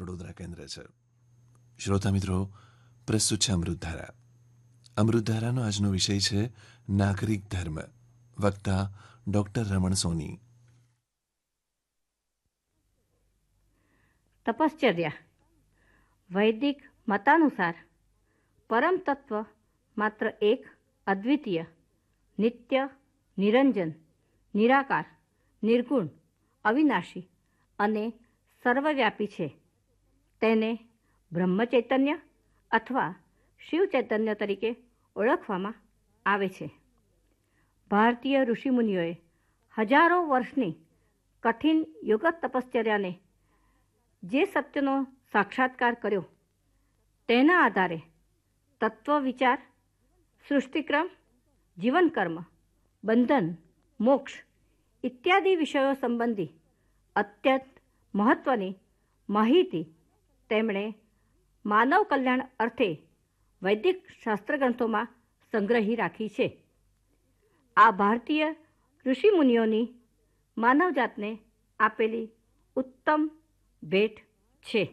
વડોદરા કેન્દ્ર છે. શ્રોતા મિત્રો, પ્રસ્તુત છે અમૃતધારા. અમૃતધારાનો આજનો વિષય છે નાગરિક ધર્મ. વક્તા ડૉક્ટર રમણ સોની. તપશ્ચર્યા. વૈદિક મતાનુસાર પરમ તત્વ માત્ર એક, અદ્વિતીય, નિત્ય, નિરંજન, નિરાકાર, નિર્ગુણ, અવિનાશી અને સર્વવ્યાપી છે. તેને બ્રહ્મચૈતન્ય અથવા શિવ ચૈતન્ય તરીકે ઓળખવામાં આવે છે. ભારતીય ઋષિમુનિઓએ હજારો વર્ષની કઠિન યોગ તપશ્ચર્યાને જે સત્યનો સાક્ષાત્કાર કર્યો તેના આધારે તત્વ વિચાર, સૃષ્ટિક્રમ, જીવનકર્મ, બંધન, મોક્ષ ઇત્યાદિ વિષયો સંબંધી અત્યંત મહત્ત્વની માહિતી તેમણે માનવ કલ્યાણ અર્થે વૈદિક શાસ્ત્રગ્રંથોમાં સંગ્રહી રાખી છે. આ ભારતીય ઋષિમુનિઓની માનવજાતને આપેલી ઉત્તમ ભેટ છે.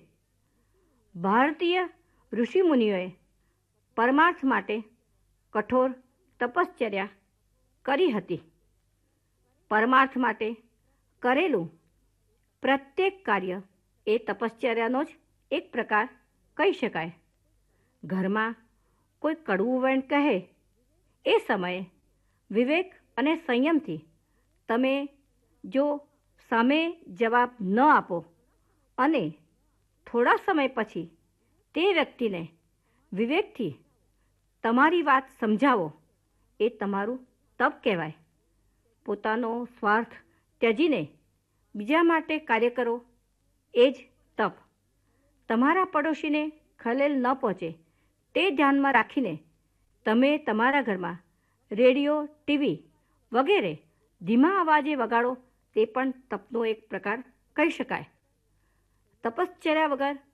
ભારતીય ઋષિમુનિઓએ પરમાર્થ માટે કઠોર તપશ્ચર્યા કરી હતી. પરમાર્થ માટે કરેલું પ્રત્યેક કાર્ય એ તપશ્ચર્યાનો જ એક પ્રકાર કહી શકાય. ઘરમાં કોઈ કડવું વૈણ કહે એ સમયે વિવેક અને સંયમથી તમે જો સામે જવાબ ન આપો અને થોડા સમય પછી તે વ્યક્તિને વિવેકથી તમારી વાત સમજાવો, એ તમારું તપ કહેવાય. પોતાનો સ્વાર્થ ત્યજીને બીજા માટે કાર્ય કરો એ જ તપ. તમારા પડોશીને ખલેલ ન પહોંચે તે ધ્યાનમાં રાખીને તમે તમારા ઘરમાં રેડિયો, ટીવી વગેરે ધીમા અવાજે વગાડો તે પણ તપનો એક પ્રકાર કહી શકાય. તપશ્ચર્યા વગર